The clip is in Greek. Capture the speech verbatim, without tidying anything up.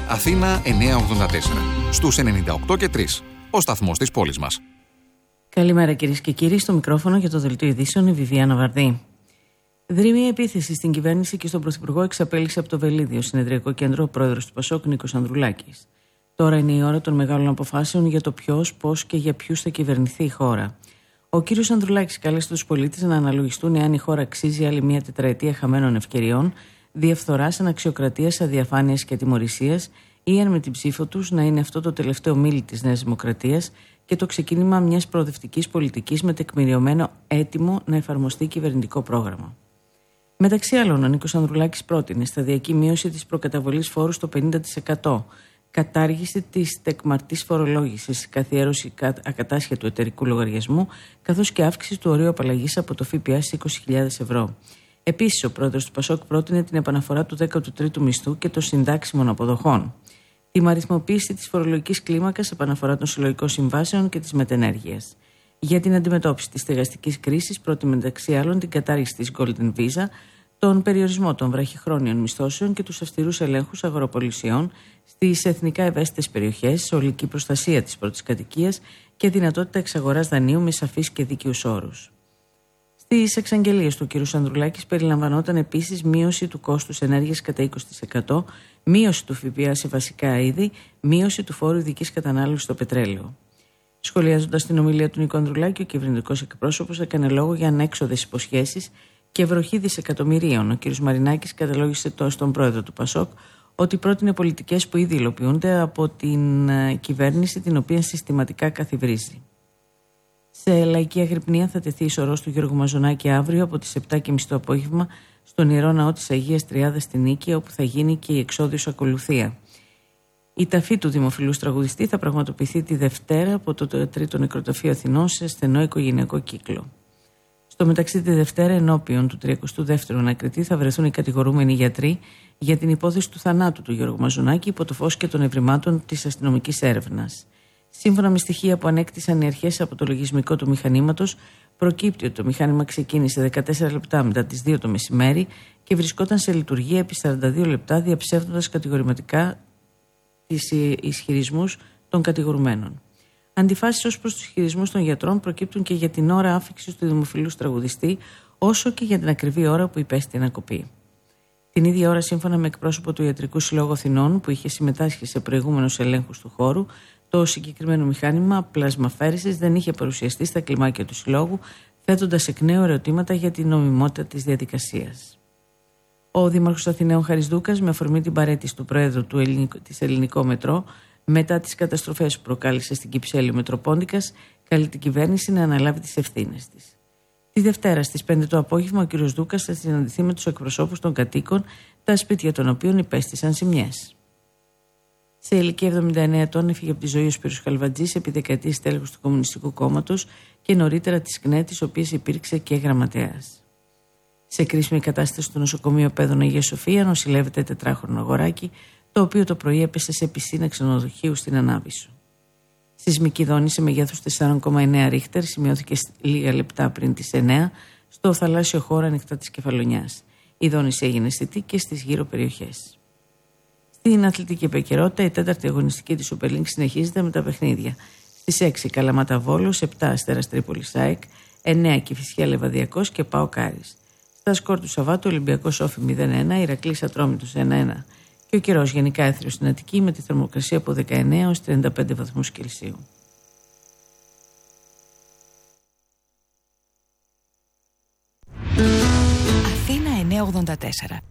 Αθήνα εννιακόσια ογδόντα τέσσερα. Στους ενενήντα οκτώ και τρία. Ο σταθμός της πόλης μας. Καλημέρα κυρίες και κύριοι. Στο μικρόφωνο για το Δελτίο Ειδήσεων η Βιβιάνα Βαρδί. Δρύμια επίθεση στην κυβέρνηση και στον Πρωθυπουργό εξαπέλυσε από το Βελίδιο Συνεδριακό Κέντρο ο πρόεδρος του Πασόκ Νίκος Ανδρουλάκης. Τώρα είναι η ώρα των μεγάλων αποφάσεων για το ποιος, πώς και για ποιους θα κυβερνηθεί η χώρα. Ο κύριος Ανδρουλάκης κάλεσε τους πολίτες να αναλογιστούν εάν η χώρα αξίζει άλλη μια τετραετία χαμένων ευκαιριών, διαφθοράς, αναξιοκρατίας, αδιαφάνειας και ατιμωρησίας, ή αν με την ψήφο τους να είναι αυτό το τελευταίο μίλι της Νέας Δημοκρατίας και το ξεκίνημα μιας προοδευτικής πολιτικής με τεκμηριωμένο έτοιμο να εφαρμοστεί κυβερνητικό πρόγραμμα. Μεταξύ άλλων, ο Νίκος Ανδρουλάκης πρότεινε σταδιακή μείωση της προκαταβολής φόρου στο πενήντα τοις εκατό, κατάργηση της τεκμαρτής φορολόγησης, καθιέρωση ακατάσχετου εταιρικού λογαριασμού, καθώς και αύξηση του ορίου απαλλαγής από το ΦΠΑ σε είκοσι χιλιάδες ευρώ. Επίσης, ο πρόεδρος του Πασόκ πρότεινε την επαναφορά του δέκατου τρίτου μισθού και των συντάξιμων αποδοχών, τη αριθμοποίηση της φορολογικής κλίμακας, επαναφορά των συλλογικών συμβάσεων και της μετενέργειας. Για την αντιμετώπιση της στεγαστικής κρίσης, πρότεινε μεταξύ άλλων την κατάργηση της Golden Visa, τον περιορισμό των βραχυχρόνιων μισθώσεων και τους αυστηρούς ελέγχους αγοροπολισιών στις εθνικά ευαίσθητες περιοχές, ολική προστασία της πρώτης κατοικίας και δυνατότητα εξαγοράς δανείου με σαφείς και δίκαιους όρους. Στις εξαγγελίες του κ. Ανδρουλάκης περιλαμβανόταν επίσης μείωση του κόστους ενέργειας κατά είκοσι τοις εκατό, μείωση του ΦΠΑ σε βασικά είδη, μείωση του φόρου ειδικής κατανάλωσης στο πετρέλαιο. Σχολιάζοντας την ομιλία του Νίκου Ανδρουλάκη, ο κυβερνητικός εκπρόσωπος έκανε λόγο για ανέξοδες υποσχέσεις και βροχή δισεκατομμυρίων. Ο κ. Μαρινάκης καταλόγισε το στον πρόεδρο του Πασόκ ότι πρότεινε πολιτικές που ήδη υλοποιούνται από την κυβέρνηση, την οποία συστηματικά καθιβρίζει. Σε λαϊκή αγρυπνία θα τεθεί η σωρός του Γιώργου Μαζονάκη αύριο από τις επτά και μισή το απόγευμα στον Ιερό Ναό της Αγίας Τριάδας στην Νίκαια, όπου θα γίνει και η εξόδιος ακολουθία. Η ταφή του δημοφιλούς τραγουδιστή θα πραγματοποιηθεί τη Δευτέρα από το Τρίτο Νεκροταφείο Αθηνών σε στενό οικογενειακό κύκλο. Στο μεταξύ, τη Δευτέρα, ενώπιον του τριακοστού δεύτερου ανακριτή, θα βρεθούν οι κατηγορούμενοι γιατροί για την υπόθεση του θανάτου του Γιώργου Μαζονάκη υπό το φως και των ευρημάτων της αστυνομικής έρευνας. Σύμφωνα με στοιχεία που ανέκτησαν οι αρχές από το λογισμικό του μηχανήματος, προκύπτει ότι το μηχάνημα ξεκίνησε δεκατέσσερα λεπτά μετά τις δύο το μεσημέρι και βρισκόταν σε λειτουργία επί σαράντα δύο λεπτά, διαψεύδοντας κατηγορηματικά τις ισχυρισμούς των κατηγορουμένων. Αντιφάσεις ως προς τους ισχυρισμούς των γιατρών προκύπτουν και για την ώρα άφιξης του δημοφιλούς τραγουδιστή, όσο και για την ακριβή ώρα που υπέστη ανακοπή. Την ίδια ώρα, σύμφωνα με εκπρόσωπο του Ιατρικού Συλλόγου Αθηνών, που είχε συμμετάσχει σε προηγούμενους ελέγχους του χώρου, το συγκεκριμένο μηχάνημα πλασμαφέρησης δεν είχε παρουσιαστεί στα κλιμάκια του Συλλόγου, θέτοντας εκ νέου ερωτήματα για την νομιμότητα της διαδικασίας. Ο Δήμαρχος Αθηναίων Χαρίς Δούκας, με αφορμή την παραίτηση του Προέδρου του Ελληνικό, της Ελληνικό Μετρό, μετά τις καταστροφές που προκάλεσε στην Κυψέλη ο Μετροπόντικας, καλεί την κυβέρνηση να αναλάβει τις ευθύνες της. Τη Δευτέρα στις πέντε το απόγευμα, ο κ. Δούκας θα συναντηθεί με τους εκπροσώπους των κατοίκων, τα σπίτια των οποίων υπέστησαν ζημιές. Σε ηλικία εβδομήντα εννέα ετών έφυγε από τη ζωή ο Σπύρος Χαλβατζής επί δεκαετίες τέλεχος του Κομμουνιστικού Κόμματος και νωρίτερα της ΚΝΕ, της οποίας υπήρξε και γραμματέας. Σε κρίσιμη κατάσταση στο νοσοκομείο Πέδων Αγία Σοφία νοσηλεύεται τετράχρονο αγοράκι, το οποίο το πρωί έπεσε σε πισίνα ξενοδοχείου στην Ανάβησο. Σεισμική δόνηση μεγέθους τέσσερα κόμμα εννέα ρίχτερ σημειώθηκε λίγα λεπτά πριν τις εννέα στο θαλάσσιο χώρο ανοιχτά της Κεφαλονιάς. Η δόνηση έγινε αισθητή και στις γύρω περιοχές. Στην αθλητική επικαιρότητα, η τέταρτη αγωνιστική της Super League συνεχίζεται με τα παιχνίδια. Στις έξι Καλαμάτα Βόλος, επτά Αστέρας Τρίπολης ΑΕΚ, εννέα Κηφισιά Λεβαδιακός και ΠΑΟΚ Άρης. Στα σκορ του Σαββάτου, Ολυμπιακός Όφη μηδέν ένα, Ηρακλής Ατρόμητος ένα ένα και ο καιρός γενικά έθριος στην Αττική με τη θερμοκρασία από δεκαεννέα έως τριάντα πέντε βαθμούς Κελσίου. Αθήνα εννιακόσια ογδόντα τέσσερα.